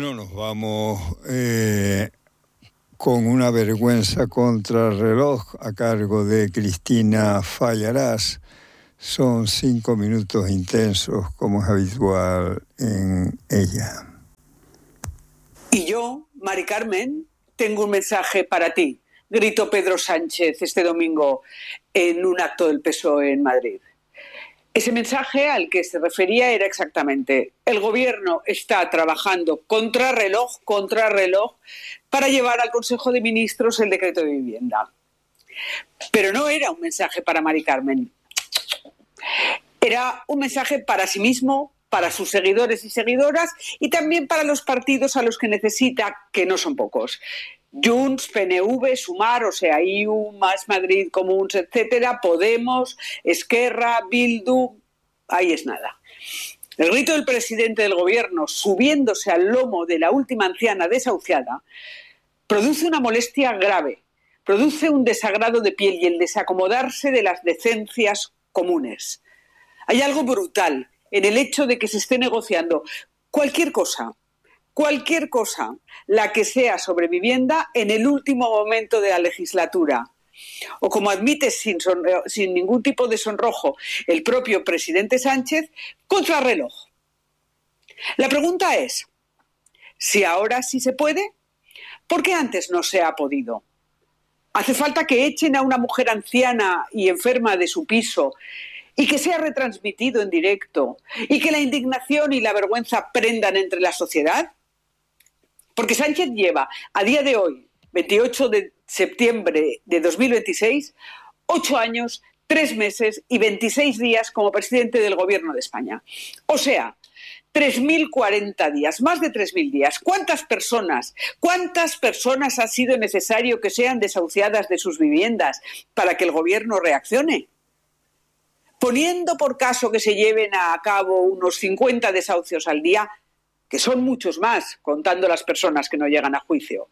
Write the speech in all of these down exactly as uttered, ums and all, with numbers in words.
No nos vamos eh, con una vergüenza contra el reloj a cargo de Cristina Fallarás. Son cinco minutos intensos, como es habitual en ella. Y yo, Mari Carmen, tengo un mensaje para ti, gritó Pedro Sánchez este domingo en un acto del P S O E en Madrid. Ese mensaje al que se refería era exactamente: el gobierno está trabajando contrarreloj, contrarreloj, para llevar al Consejo de Ministros el decreto de vivienda. Pero no era un mensaje para Mari Carmen. Era un mensaje para sí mismo, para sus seguidores y seguidoras, y también para los partidos a los que necesita, que no son pocos. Junts, P N V, Sumar, o sea, I U, Más Madrid, Comuns, etcétera, Podemos, Esquerra, Bildu, ahí es nada. El grito del presidente del gobierno subiéndose al lomo de la última anciana desahuciada produce una molestia grave, produce un desagrado de piel y el desacomodarse de las decencias comunes. Hay algo brutal en el hecho de que se esté negociando cualquier cosa, cualquier cosa, la que sea sobre vivienda, en el último momento de la legislatura. O como admite sin, sonro- sin ningún tipo de sonrojo el propio presidente Sánchez, contrarreloj. La pregunta es, si ahora sí se puede, ¿por qué antes no se ha podido? ¿Hace falta que echen a una mujer anciana y enferma de su piso y que sea retransmitido en directo y que la indignación y la vergüenza prendan entre la sociedad? Porque Sánchez lleva, a día de hoy, veintiocho de septiembre de dos mil veintiséis, ocho años, tres meses y veintiséis días como presidente del Gobierno de España. O sea, tres mil cuarenta días, más de tres mil días. ¿Cuántas personas, cuántas personas ha sido necesario que sean desahuciadas de sus viviendas para que el Gobierno reaccione? Poniendo por caso que se lleven a cabo unos cincuenta desahucios al día, que son muchos más, contando las personas que no llegan a juicio,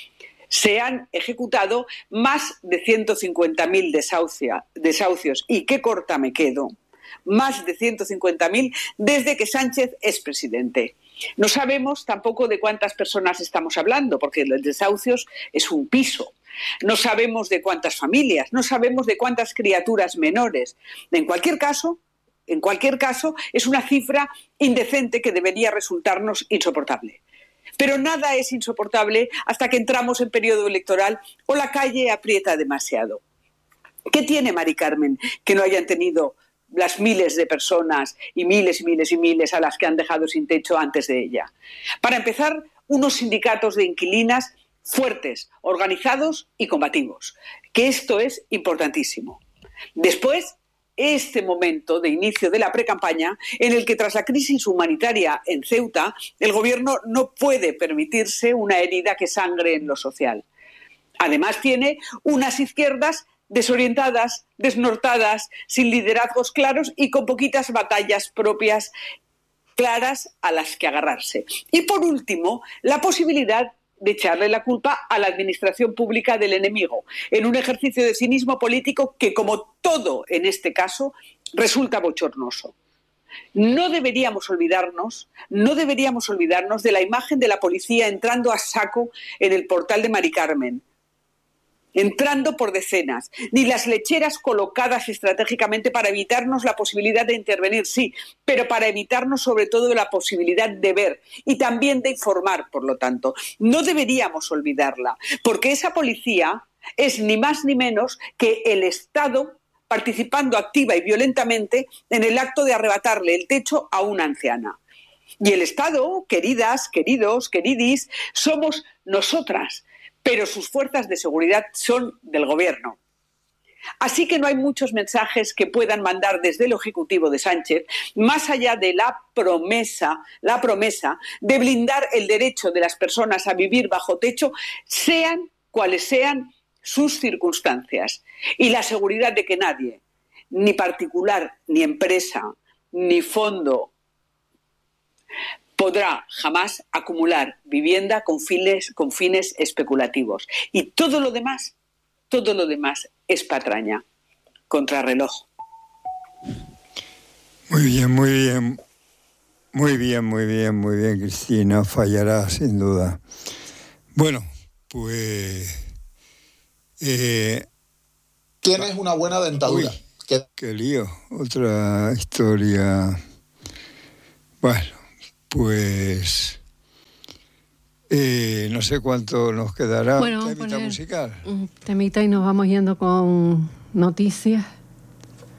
se han ejecutado más de ciento cincuenta mil desahucios. ¿Y qué corta me quedo? Más de ciento cincuenta mil desde que Sánchez es presidente. No sabemos tampoco de cuántas personas estamos hablando, porque los desahucios es un piso. No sabemos de cuántas familias, no sabemos de cuántas criaturas menores. En cualquier caso, en cualquier caso, es una cifra indecente que debería resultarnos insoportable. Pero nada es insoportable hasta que entramos en periodo electoral o la calle aprieta demasiado. ¿Qué tiene Mari Carmen que no hayan tenido las miles de personas y miles y miles y miles a las que han dejado sin techo antes de ella? Para empezar, unos sindicatos de inquilinas fuertes, organizados y combativos, que esto es importantísimo. Después, este momento de inicio de la precampaña en el que tras la crisis humanitaria en Ceuta el gobierno no puede permitirse una herida que sangre en lo social. Además tiene unas izquierdas desorientadas, desnortadas, sin liderazgos claros y con poquitas batallas propias claras a las que agarrarse. Y por último, la posibilidad de echarle la culpa a la administración pública del enemigo, en un ejercicio de cinismo político que, como todo en este caso, resulta bochornoso. No deberíamos olvidarnos, no deberíamos olvidarnos de la imagen de la policía entrando a saco en el portal de Mari Carmen, entrando por decenas, ni las lecheras colocadas estratégicamente para evitarnos la posibilidad de intervenir, sí, pero para evitarnos sobre todo la posibilidad de ver y también de informar, por lo tanto. No deberíamos olvidarla, porque esa policía es ni más ni menos que el Estado participando activa y violentamente en el acto de arrebatarle el techo a una anciana. Y el Estado, queridas, queridos, queridis, somos nosotras, pero sus fuerzas de seguridad son del gobierno. Así que no hay muchos mensajes que puedan mandar desde el Ejecutivo de Sánchez, más allá de la promesa, la promesa de blindar el derecho de las personas a vivir bajo techo, sean cuales sean sus circunstancias, y la seguridad de que nadie, ni particular, ni empresa, ni fondo, podrá jamás acumular vivienda con fines, con fines especulativos. Y todo lo demás, todo lo demás es patraña, contrarreloj. Muy bien, muy bien. Muy bien, muy bien, muy bien, Cristina. Fallará, sin duda. Bueno, pues... Eh, Tienes una buena dentadura. Uy, que... qué lío. Otra historia. Bueno, pues... Eh, no sé cuánto nos quedará. Bueno, temita musical. Un temita y nos vamos yendo con noticias.